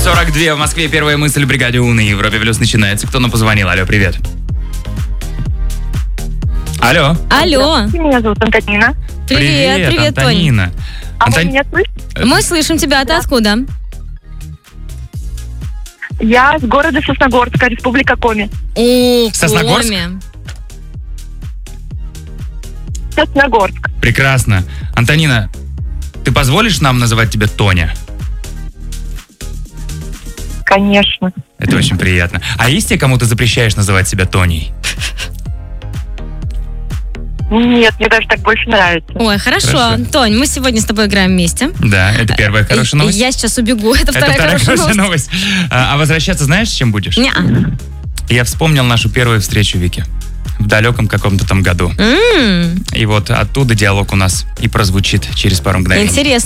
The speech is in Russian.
7:42 в Москве. Первая мысль в бригаде У на Европе Плюс начинается. Кто нам позвонил? Алло, привет. Алло. Алло. Меня зовут Антонина. Привет, Тонь. Антонина. Вы меня слышите? Мы слышим тебя. Ты откуда? Я с города Сосногорска, Республика Коми. Сосногорск? Коми. Сосногорск. Прекрасно. Антонина, ты позволишь нам называть тебя Тоня? Конечно. Это очень приятно. А есть те, кому ты запрещаешь называть себя Тоней? Нет, мне даже так больше нравится. Ой, хорошо. Хорошо. Тонь, мы сегодня с тобой играем вместе. Да, это первая хорошая новость. Я сейчас убегу. Это вторая хорошая новость. А возвращаться знаешь, с чем будешь? Неа. Я вспомнил нашу первую встречу, Вики. В далеком каком-то там году. И вот оттуда диалог у нас и прозвучит через пару мгновений. Интересно.